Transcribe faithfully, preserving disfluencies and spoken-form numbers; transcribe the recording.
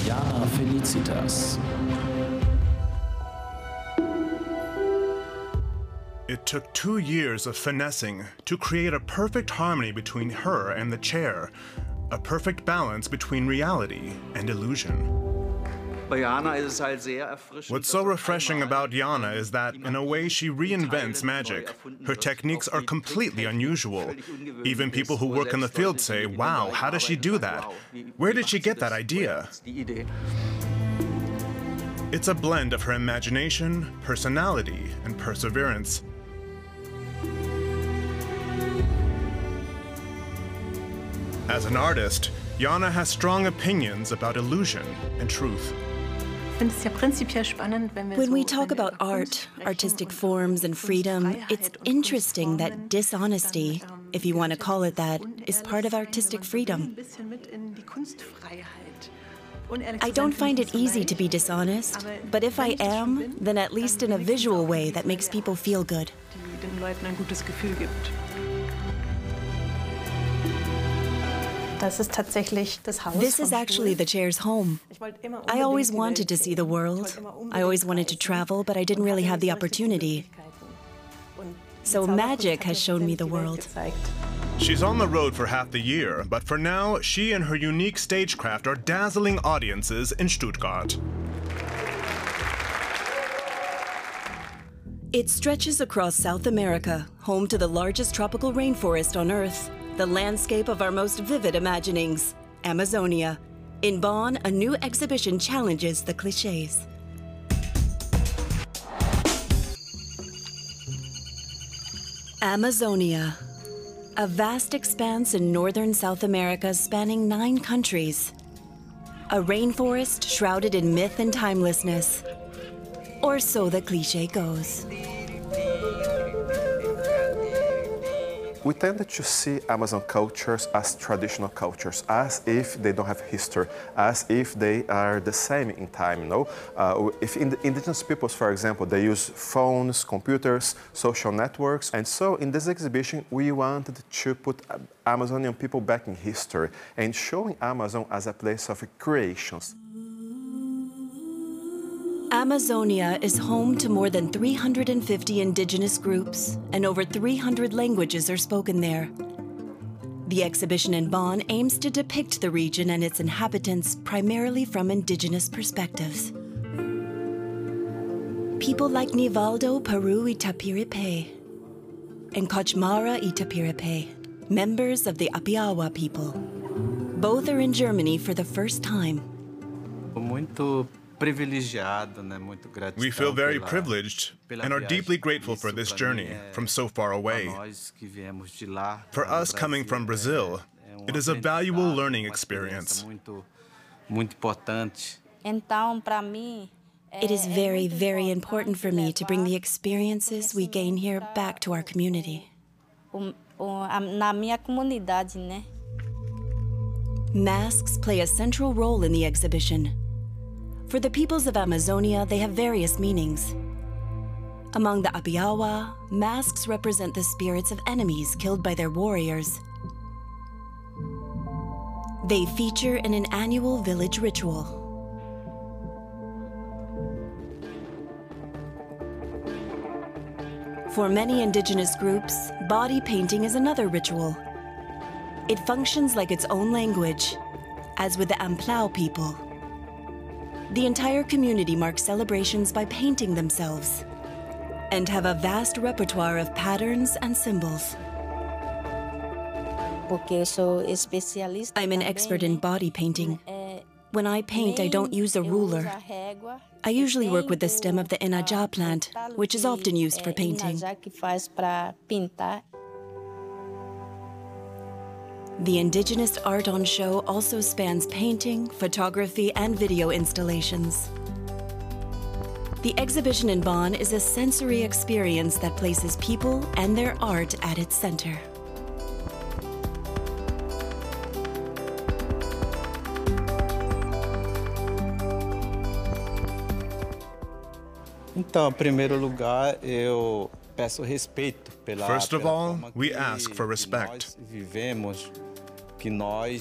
Jana Felicitas. It took two years of finessing to create a perfect harmony between her and the chair, a perfect balance between reality and illusion. What's so refreshing about Jana is that, in a way, she reinvents magic. Her techniques are completely unusual. Even people who work in the field say, wow, how does she do that? Where did she get that idea? It's a blend of her imagination, personality, and perseverance. As an artist, Jana has strong opinions about illusion and truth. When we talk about art, artistic forms, and freedom, it's interesting that dishonesty, if you want to call it that, is part of artistic freedom. I don't find it easy to be dishonest, but if I am, then at least in a visual way that makes people feel good. This is actually the chair's home. I always wanted to see the world. I always wanted to travel, but I didn't really have the opportunity. So magic has shown me the world. She's on the road for half the year, but for now, she and her unique stagecraft are dazzling audiences in Stuttgart. It stretches across South America, home to the largest tropical rainforest on Earth, the landscape of our most vivid imaginings, Amazonia. In Bonn, a new exhibition challenges the clichés. Amazonia, a vast expanse in northern South America spanning nine countries. A rainforest shrouded in myth and timelessness. Or so the cliché goes. We tended to see Amazon cultures as traditional cultures, as if they don't have history, as if they are the same in time, you know? Uh, if in the indigenous peoples, for example, they use phones, computers, social networks, and so in this exhibition, we wanted to put Amazonian people back in history and showing Amazon as a place of creations. Amazonia is home to more than three hundred fifty indigenous groups, and over three hundred languages are spoken there. The exhibition in Bonn aims to depict the region and its inhabitants primarily from indigenous perspectives. People like Nivaldo Peru Itapiripe and Kochmara Itapiripe, members of the Apiawa people. Both are in Germany for the first time. We feel very privileged and are deeply grateful for this journey from so far away. For us coming from Brazil, it is a valuable learning experience. It is very, very important for me to bring the experiences we gain here back to our community. Masks play a central role in the exhibition. For the peoples of Amazonia, they have various meanings. Among the Apiawa, masks represent the spirits of enemies killed by their warriors. They feature in an annual village ritual. For many indigenous groups, body painting is another ritual. It functions like its own language, as with the Amplao people. The entire community marks celebrations by painting themselves and have a vast repertoire of patterns and symbols. I'm an expert in body painting. When I paint, I don't use a ruler. I usually work with the stem of the Inajá plant, which is often used for painting. The indigenous art on show also spans painting, photography, and video installations. The exhibition in Bonn is a sensory experience that places people and their art at its center. Então, em primeiro lugar, eu peço respeito pela First of all, we ask for respect.